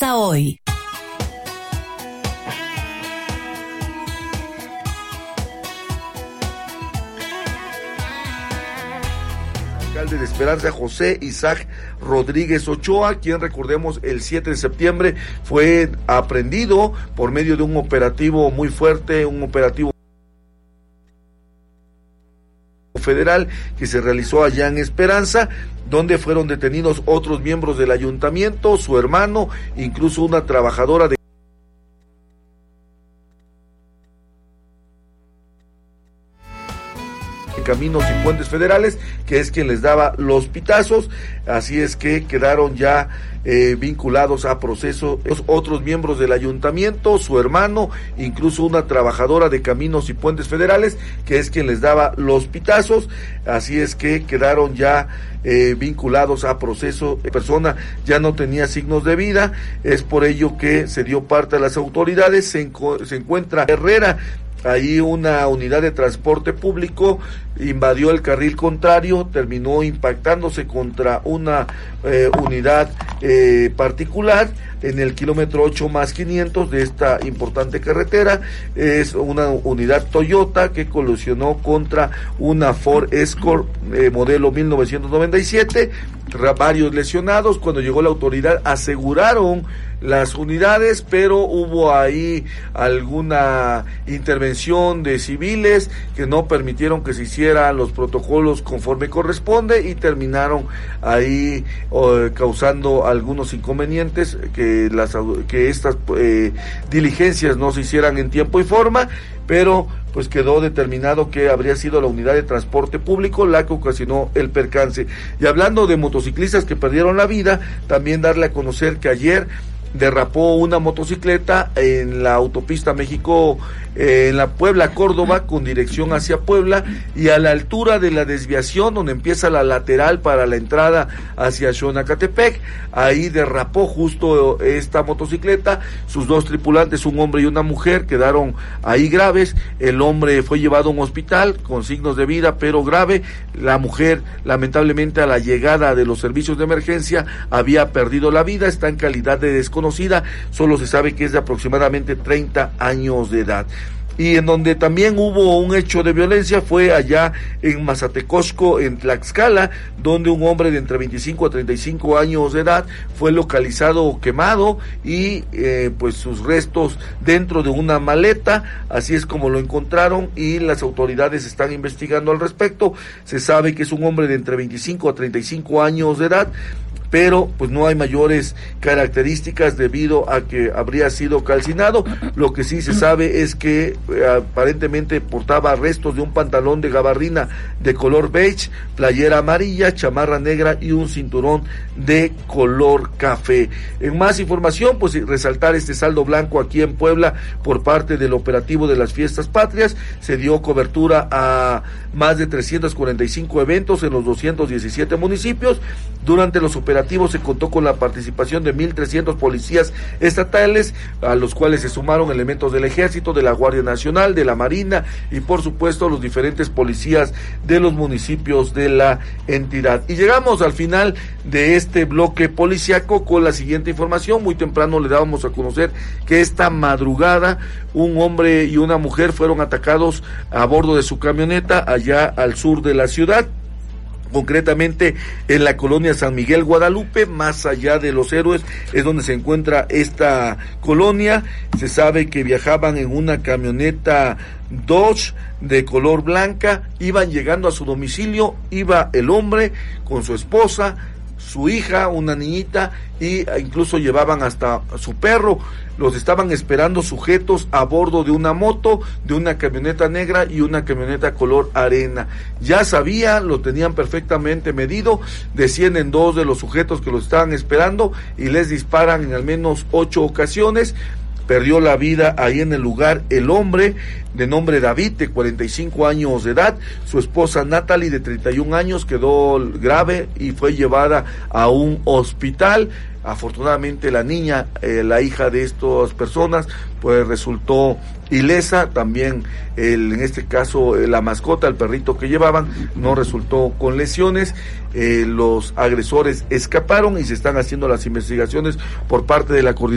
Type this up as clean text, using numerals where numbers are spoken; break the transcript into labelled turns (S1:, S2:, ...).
S1: pasa hoy.
S2: Alcalde de Esperanza, José Isaac Rodríguez Ochoa, quien, recordemos, el 7 de septiembre fue aprehendido por medio de un operativo muy fuerte, un operativo federal que se realizó allá en Esperanza, donde fueron detenidos otros miembros del ayuntamiento, su hermano, incluso una trabajadora de Caminos y Puentes Federales, que es quien les daba los pitazos. Así es que quedaron ya vinculados a proceso los otros miembros del ayuntamiento, su hermano, incluso una trabajadora de Caminos y Puentes Federales, que es quien les daba los pitazos. Así es que quedaron ya vinculados a proceso. La persona ya no tenía signos de vida, es por ello que se dio parte a las autoridades. Se encuentra Herrera. Ahí una unidad de transporte público invadió el carril contrario, terminó impactándose contra una unidad particular en el kilómetro 8+500 de esta importante carretera. Es una unidad Toyota que colisionó contra una Ford Escort modelo 1997, varios lesionados. Cuando llegó la autoridad aseguraron las unidades, pero hubo ahí alguna intervención de civiles que no permitieron que se hicieran los protocolos conforme corresponde y terminaron ahí causando algunos inconvenientes, que estas diligencias no se hicieran en tiempo y forma, pero pues quedó determinado que habría sido la unidad de transporte público la que ocasionó el percance. Y hablando de motociclistas que perdieron la vida, también darle a conocer que ayer derrapó una motocicleta en la autopista México, en la Puebla-Córdoba, con dirección hacia Puebla, y a la altura de la desviación donde empieza la lateral para la entrada hacia Xonacatepec, ahí derrapó justo esta motocicleta. Sus dos tripulantes, un hombre y una mujer, quedaron ahí graves. El hombre fue llevado a un hospital con signos de vida, pero grave. La mujer, lamentablemente, a la llegada de los servicios de emergencia, había perdido la vida, está en calidad de desconocida, solo se sabe que es de aproximadamente 30 años de edad. Y en donde también hubo un hecho de violencia fue allá en Mazatecosco, en Tlaxcala, donde un hombre de entre 25 a 35 años de edad fue localizado quemado y pues sus restos dentro de una maleta. Así es como lo encontraron y las autoridades están investigando al respecto. Se sabe que es un hombre de entre 25 a 35 años de edad, pero pues no hay mayores características debido a que habría sido calcinado. Lo que sí se sabe es que aparentemente portaba restos de un pantalón de gabardina de color beige, playera amarilla, chamarra negra y un cinturón de color café. En más información, pues resaltar este saldo blanco aquí en Puebla por parte del operativo de las Fiestas Patrias. Se dio cobertura a más de 345 eventos en los 217 municipios. Durante los operativos se contó con la participación de 1,300 policías estatales, a los cuales se sumaron elementos del Ejército, de la Guardia Nacional, de la Marina y por supuesto los diferentes policías de los municipios de la entidad. Y llegamos al final de este bloque policiaco con la siguiente información. Muy temprano le dábamos a conocer que esta madrugada un hombre y una mujer fueron atacados a bordo de su camioneta allá al sur de la ciudad, concretamente en la colonia San Miguel Guadalupe. Más allá de los Héroes es donde se encuentra esta colonia. Se sabe que viajaban en una camioneta Dodge de color blanca, iban llegando a su domicilio, iba el hombre con su esposa, su hija, una niñita, y incluso llevaban hasta su perro. Los estaban esperando sujetos a bordo de una moto, de una camioneta negra y una camioneta color arena. Ya sabía, lo tenían perfectamente medido, deciden dos de los sujetos que los estaban esperando y les disparan en al menos 8 ocasiones. Perdió la vida ahí en el lugar el hombre, de nombre David, de 45 años de edad. Su esposa Natalie, de 31 años, quedó grave y fue llevada a un hospital. Afortunadamente la niña, la hija de estas personas, pues resultó ilesa. También en este caso la mascota, el perrito que llevaban, no resultó con lesiones. Los agresores escaparon y se están haciendo las investigaciones por parte de la coordinación